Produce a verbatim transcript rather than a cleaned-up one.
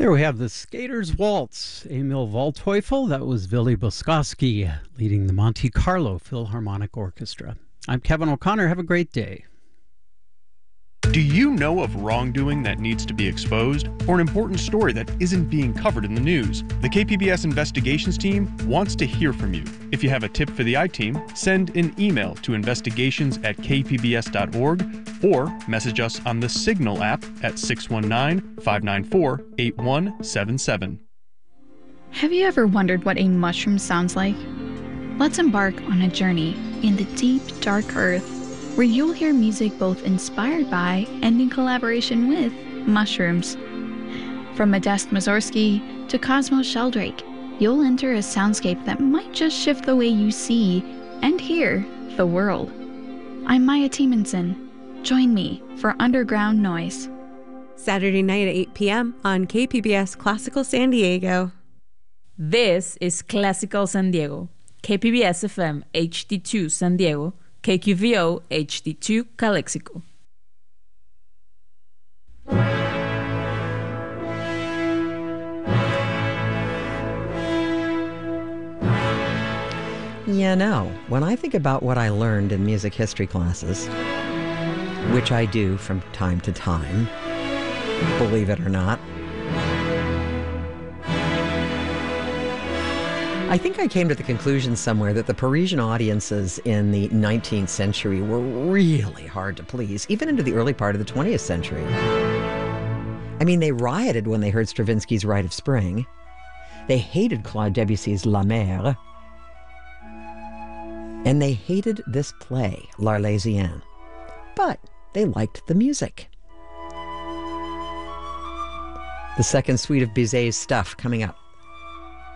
There we have the Skater's Waltz, Emil Waldteufel. That was Willy Boskowski leading the Monte Carlo Philharmonic Orchestra. I'm Kevin O'Connor. Have a great day. Do you know of wrongdoing that needs to be exposed, or an important story that isn't being covered in the news? The K P B S Investigations team wants to hear from you. If you have a tip for the I-Team, send an email to investigations at k p b s dot org or message us on the Signal app at six one nine, five nine four, eight one seven seven. Have you ever wondered what a mushroom sounds like? Let's embark on a journey in the deep, dark earth, where you'll hear music both inspired by and in collaboration with mushrooms. From Modest Mussorgsky to Cosmo Sheldrake, you'll enter a soundscape that might just shift the way you see and hear the world. I'm Maya Timonson. Join me for Underground Noise. Saturday night at eight p.m. on K P B S Classical San Diego. This is Classical San Diego, K P B S F M H D two San Diego, K Q V O H D two Calexico. You know, when I think about what I learned in music history classes, which I do from time to time, believe it or not, I think I came to the conclusion somewhere that the Parisian audiences in the nineteenth century were really hard to please, even into the early part of the twentieth century. I mean, they rioted when they heard Stravinsky's Rite of Spring. They hated Claude Debussy's La Mer. And they hated this play, L'Arlésienne. But they liked the music. The second suite of Bizet's stuff coming up.